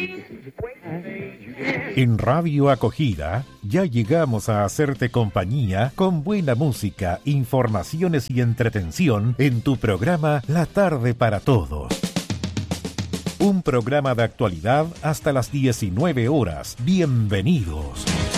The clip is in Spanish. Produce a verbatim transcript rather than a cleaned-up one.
En Radio Acogida ya llegamos a hacerte compañía con buena música, informaciones y entretención en tu programa La Tarde para Todos. Un programa de actualidad hasta las diecinueve horas. Bienvenidos.